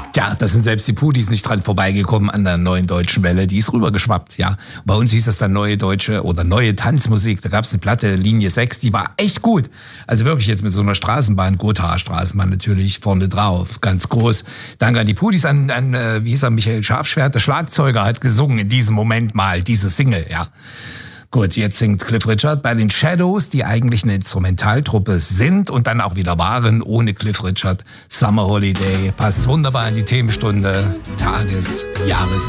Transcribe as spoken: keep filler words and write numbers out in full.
Tja, da sind selbst die Pudis nicht dran vorbeigekommen an der neuen deutschen Welle. Die ist rübergeschwappt, ja. Bei uns hieß das dann neue deutsche oder neue Tanzmusik. Da gab es eine Platte, Linie sechs, die war echt gut. Also wirklich jetzt mit so einer Straßenbahn, Gothaer Straßenbahn natürlich vorne drauf, ganz groß. Danke an die Pudis, an, an äh, wie hieß er, Michael Schafschwert, der Schlagzeuger, hat gesungen in diesem Moment mal, diese Single, ja. Gut, jetzt singt Cliff Richard bei den Shadows, die eigentlich eine Instrumentaltruppe sind und dann auch wieder waren, ohne Cliff Richard. Summer Holiday passt wunderbar in die Themenstunde, Tages-, Jahres-,